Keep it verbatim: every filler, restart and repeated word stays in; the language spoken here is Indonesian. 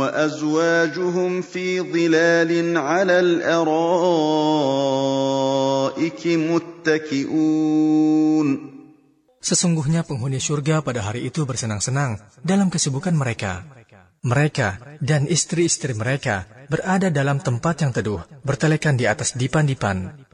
وأزواجهم في ظلال على الأرائك متكئون. Sesungguhnya penghuni surga pada hari itu bersenang-senang dalam kesibukan mereka. Mereka dan istri-istri mereka berada dalam tempat yang teduh, bertelekan di atas dipan-dipan.